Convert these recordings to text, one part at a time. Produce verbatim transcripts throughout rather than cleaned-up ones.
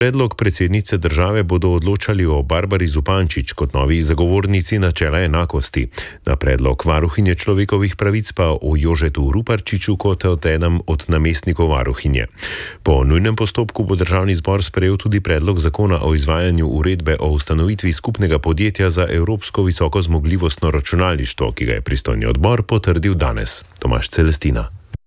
Predlog predsednice države bodo odločali o Barbari Zupančič kot novi zagovornici načela enakosti. Na predlog varuhinje človekovih pravic pa o Jožetu Ruparčiču kot od enem od namestnikov varuhinje. Po nujnem postopku bo državni zbor sprejel tudi predlog zakona o izvajanju uredbe o ustanovitvi skupnega podjetja za evropsko visokozmogljivostno računalništvo, ki ga je pristojni odbor potrdil danes. Tomaž Celestina.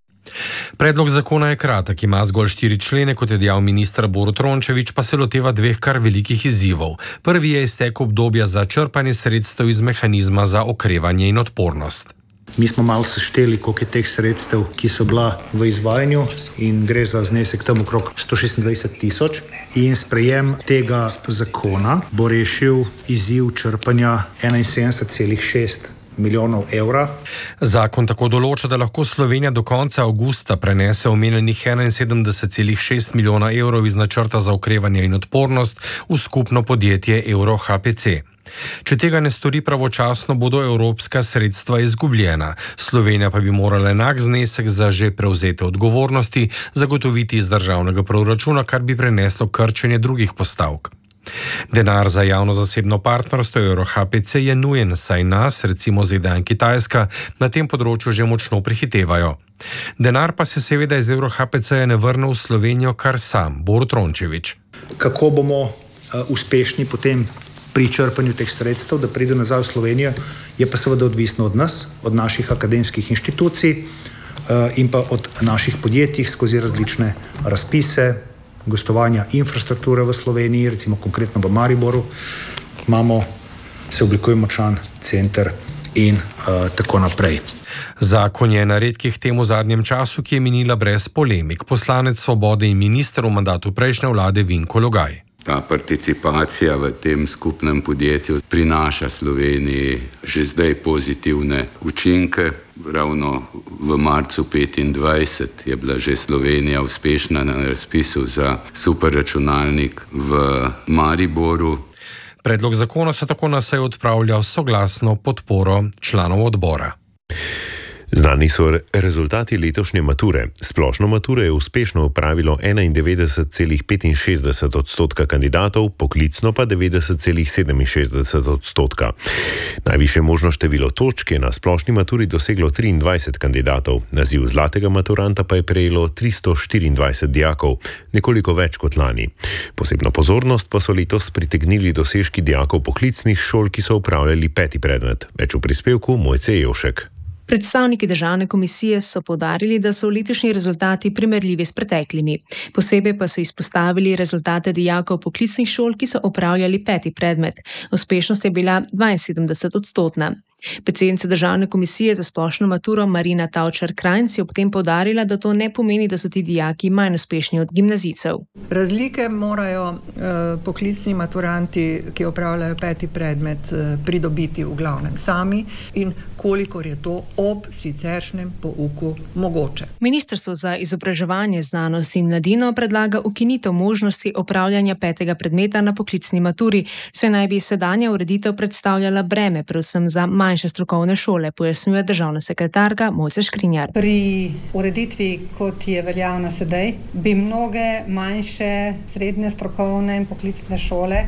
Predlog zakona je kratek, ima zgolj štiri člene, kot je dejal minister Borut Rončević, pa se loteva dveh kar velikih izzivov. Prvi je iztek obdobja za črpanje sredstev iz mehanizma za okrevanje in odpornost. Mi smo malo sešteli, koliko je teh sredstev, ki so bila v izvajanju, in gre za znesek tam okrog sto šestindvajset tisoč. In sprejem tega zakona bo rešil izziv črpanja enainsedemdeset celih šest milijonov evra. Zakon tako določa, da lahko Slovenija do konca avgusta prenese omenjenih enainsedemdeset celih šest milijona evrov iz načrta za okrevanje in odpornost v skupno podjetje Euro H P C. Če tega ne stori pravočasno, bodo evropska sredstva izgubljena. Slovenija pa bi morala enak znesek za že prevzete odgovornosti zagotoviti iz državnega proračuna, kar bi preneslo krčenje drugih postavk. Denar za javno-zasebno partnerstvo Euro H P C je nujen, saj nas, recimo Z D A in Kitajska, na tem področju že močno prehitevajo. Denar pa se seveda iz Euro H P C-ja ne vrne v Slovenijo kar sam, Borut Rončević. Kako bomo uh, uspešni potem pri črpanju teh sredstev, da pride nazaj v Slovenijo, je pa seveda odvisno od nas, od naših akademskih inštitucij uh, in pa od naših podjetij skozi različne razpise, gostovanja infrastrukture v Sloveniji, recimo konkretno v Mariboru, imamo, se oblikuje močan center in uh, tako naprej. Zakon je na redkih tem v zadnjem času, ki je minila brez polemik. Poslanec Svobode in minister v mandatu prejšnje vlade Vinko Logaj. Ta participacija v tem skupnem podjetju prinaša Sloveniji že zdaj pozitivne učinke. Ravno v marcu petindvajset je bila že Slovenija uspešna na razpisu za superračunalnik v Mariboru. Predlog zakona se tako na seji odpravlja s soglasno podporo članov odbora. Znani so rezultati letošnje mature. Splošno maturo je uspešno opravilo enaindevetdeset celih petinšestdeset odstotka kandidatov, poklicno pa devetdeset celih sedeminšestdeset odstotka. Najvišje možno število točk je na splošni maturi doseglo triindvajset kandidatov, naziv zlatega maturanta pa je prejelo tristo štiriindvajset dijakov, nekoliko več kot lani. Posebno pozornost pa so letos pritegnili dosežki dijakov poklicnih šol, ki so opravljali peti predmet. Več v prispevku Mojce Jevšek. Predstavniki državne komisije so poudarili, da so letošnji rezultati primerljivi s preteklimi. Posebej pa so izpostavili rezultate dijakov poklicnih šol, ki so opravljali peti predmet. Uspešnost je bila dvainsedemdeset odstotna. Predsednica državne komisije za splošno maturo Marina Tavčar-Krajnc je ob tem poudarila, da to ne pomeni, da so ti dijaki manj uspešni od gimnazijcev. Razlike morajo eh, poklicni maturanti, ki opravljajo peti predmet, eh, pridobiti v glavnem sami in kolikor je to ob siceršnjem pouku mogoče. Ministrstvo za izobraževanje, znanost in mladino predlaga ukinitev možnosti opravljanja petega predmeta na poklicni maturi, saj naj bi sedanja ureditev predstavljala breme predvsem za manjše strokovne šole, pojasnjuje državna sekretarka Mojca Škrinjar. Pri ureditvi, kot je veljavna sedaj, bi mnoge manjše srednje strokovne in poklicne šole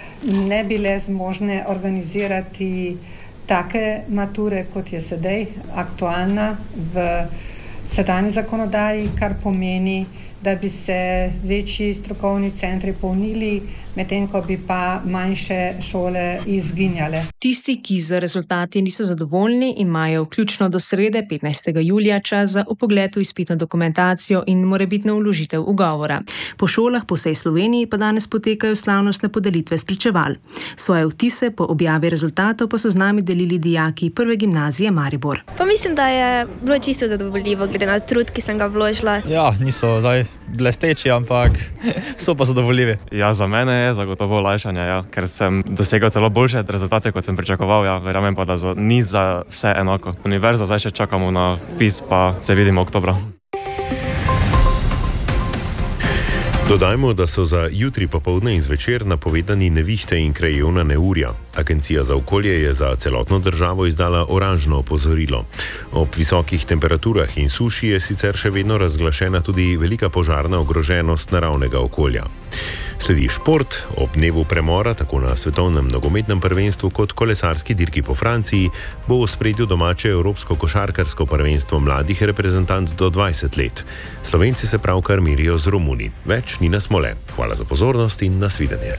ne bile zmožne organizirati take mature, kot je sedaj aktualna v sedanji zakonodaji, kar pomeni, da bi se večji strokovni centri polnili, medtem ko bi pa manjše šole izginjale. Tisti, ki z rezultati niso zadovoljni, imajo vključno do srede petnajstega julija čas za vpogled v izpitno dokumentacijo in morebitno vložitev ugovora. Po šolah po vsej Sloveniji pa danes potekajo slavnostne podelitve spričeval. Svoje vtise po objavi rezultatov pa so z nami delili dijaki prve gimnazije Maribor. Pa mislim, da je bilo čisto zadovoljivo, glede na trud, ki sem ga vložila. Ja, niso zdaj blesteči, ampak so pa zadovoljivi. Ja, za mene je zagotovo olajšanje, ja, ker sem dosegel celo boljše rezultate, kot sem pričakoval. Ja, verjamem pa, da za, ni za vse enako. Univerza, zdaj še čakamo na vpis, pa se vidimo oktobra. Dodajmo, da so za jutri popoldne in zvečer napovedani nevihte in krajevna neurja. Agencija za okolje je za celotno državo izdala oranžno opozorilo. Ob visokih temperaturah in suši je sicer še vedno razglašena tudi velika požarna ogroženost naravnega okolja. Sledi šport. Ob dnevu premora, tako na svetovnem nogometnem prvenstvu kot kolesarski dirki po Franciji, bo v ospredju domače evropsko košarkarsko prvenstvo mladih reprezentanc do dvajset let. Slovenci se pravkar merijo z Romuni. Več Nina Smole. Hvala za pozornost in nasvidenje.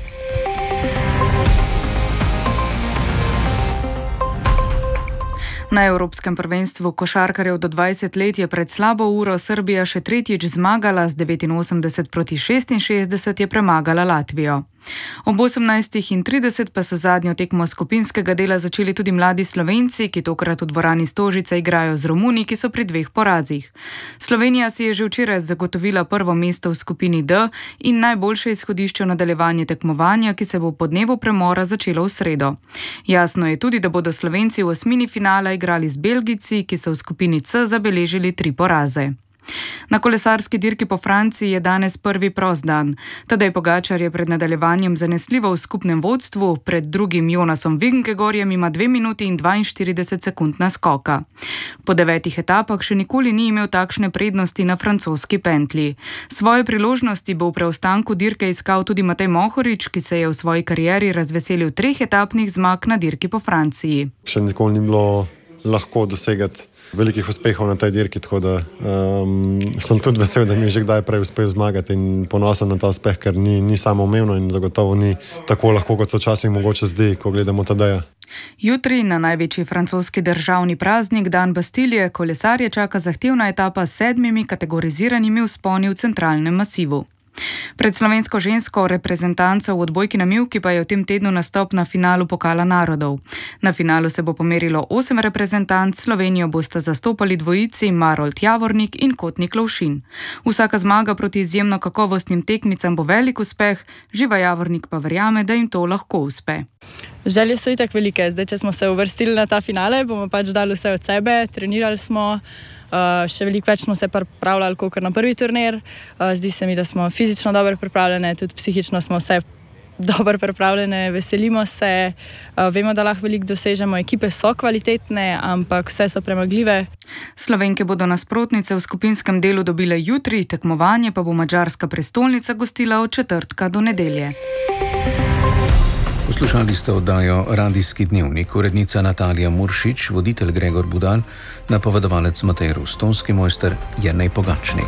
Na Evropskem prvenstvu košarkarjev do dvajset let je pred slabo uro Srbija še tretjič zmagala, z devetinosemdeset proti šestinšestdeset je premagala Latvijo. Ob osemnajstih trideset pa so zadnjo tekmo skupinskega dela začeli tudi mladi Slovenci, ki tokrat v dvorani Stožice igrajo z Romuni, ki so pri dveh porazih. Slovenija si je že včeraj zagotovila prvo mesto v skupini D in najboljše izhodišče v nadaljevanje tekmovanja, ki se bo po dnevu premora začelo v sredo. Jasno je tudi, da bodo Slovenci v osmini finala igrali z Belgijci, ki so v skupini C zabeležili tri poraze. Na kolesarski dirki po Franciji je danes prvi prost dan. Tadej Pogačar je pred nadaljevanjem zanesljivo v skupnem vodstvu, pred drugim Jonasom Vingegaardom ima dve minuti in dvainštirideset sekund naskoka. Po devetih etapah še nikoli ni imel takšne prednosti na francoski pentlji. Svoje priložnosti bo v preostanku dirke iskal tudi Matej Mohorič, ki se je v svoji karieri razveselil treh etapnih zmag na dirki po Franciji. Še nikoli ni bilo lahko dosegati velikih uspehov na tej dirki, tako da um, sem tudi vesel, da mi je že kdaj prej uspel zmagati in ponosen na ta uspeh, ker ni, ni samoumevno in zagotovo ni tako lahko, kot se včasih mogoče zdi, ko gledamo Tadeja. Jutri na največji francoski državni praznik, dan Bastilje, kolesarje čaka zahtevna etapa s sedmimi kategoriziranimi vzponi v centralnem masivu. Pred slovensko žensko reprezentanco v odbojki na mivki pa je v tem tednu nastop na finalu Pokala narodov. Na finalu se bo pomerilo osem reprezentanc, Slovenijo bosta zastopali dvojici Marolt Javornik in Kotnik Lovšin. Vsaka zmaga proti izjemno kakovostnim tekmicam bo velik uspeh, Živa Javornik pa verjame, da jim to lahko uspe. Želje so itak velike, zdaj če smo se uvrstili na ta finale, bomo pač dali vse od sebe, trenirali smo. Uh, še veliko več smo se pripravljali kot na prvi turnir. Uh, zdi se mi, da smo fizično dobro pripravljene, tudi psihično smo vse dobro pripravljene, veselimo se, uh, vemo, da lahko veliko dosežemo, ekipe so kvalitetne, ampak vse so premagljive. Slovenke bodo nasprotnice v skupinskem delu dobile jutri, tekmovanje pa bo madžarska prestolnica gostila od četrtka do nedelje. Poslušali ste oddajo Radijski dnevnik, urednica Natalija Muršič, voditelj Gregor Budal, napovedovalec Matej Rus, tonski mojster Jernej Pogačnik.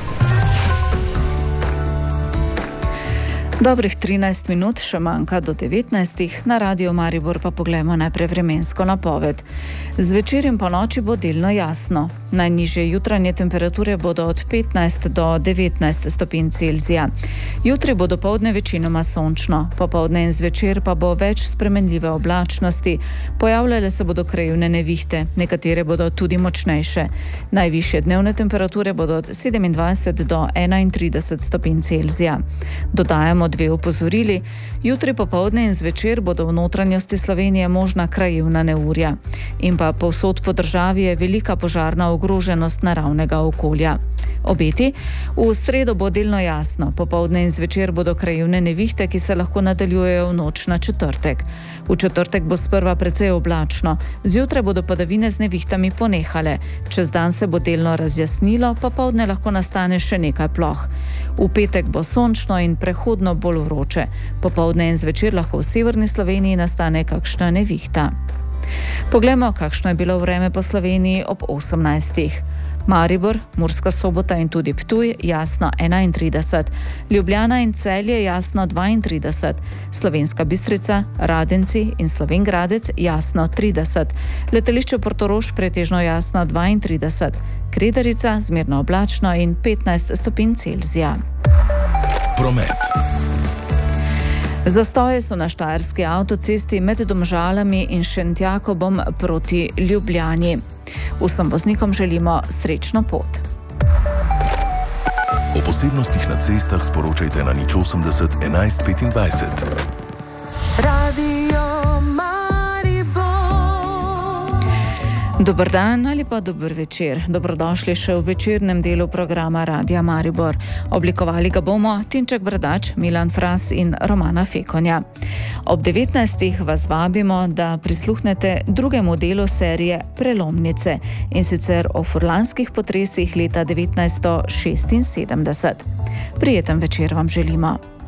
Dobrih trinajst minut še manjka do devetnajstih, na Radio Maribor pa poglejmo najprej vremensko napoved. Zvečer in po noči bo delno jasno. Najnižje jutranje temperature bodo od petnajst do devetnajst stopinj Celzija. Jutri bo dopoldne večinoma sončno, popoldne in zvečer pa bo več spremenljive oblačnosti. Pojavljale se bodo krajevne nevihte, nekatere bodo tudi močnejše. Najvišje dnevne temperature bodo od sedemindvajset do enaintrideset stopinj Celzija. Dodajamo dve opozorili. Jutri popoldne in zvečer bodo v notranjosti Slovenije možna krajevna neurja. In pa povsod po državi je velika požarna ogroženost naravnega okolja. Obeti? V sredo bo delno jasno, popoldne in zvečer bodo krajevne nevihte, ki se lahko nadaljujejo v noč na četrtek. V četrtek bo sprva precej oblačno, zjutraj bodo padavine z nevihtami ponehale, čez dan se bo delno razjasnilo, popoldne lahko nastane še nekaj ploh. V petek bo sončno in prehodno bolj vroče, popoldne in zvečer lahko v severni Sloveniji nastane kakšna nevihta. Poglejmo, kakšno je bilo vreme po Sloveniji ob osemnajstih. Maribor, Murska Sobota in tudi Ptuj jasno enaintrideset, Ljubljana in Celje jasno dvaintrideset, Slovenska Bistrica, Radenci in Slovenj Gradec jasno trideset, letališče Portorož pretežno jasno dvaintrideset, Kredarica zmerno oblačno in petnajst stopinj Celzija. Promet. Zastoje so na štajerski avtocesti med Domžalami in Šentjakobom proti Ljubljani. Vsem voznikom želimo srečno pot. O posebnostih na cestah sporočajte na nič osemdeset enajst petindvajset. Radio Maribor. Dober dan ali pa dober večer. Dobrodošli še v večernem delu programa Radia Maribor. Oblikovali ga bomo Tinček Brdač, Milan Fras in Romana Fekonja. Ob devetnajstih vas vabimo, da prisluhnete drugemu delu serije Prelomnice, in sicer o furlanskih potresih leta devetnajststo šestinsedemdeset. Prijeten večer vam želimo.